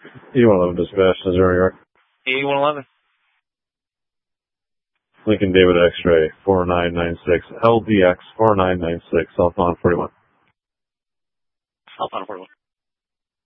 E111 dispatch, 0 York. E111. Lincoln David X-ray 4996, LDX 4996, southbound 41. Southbound 41.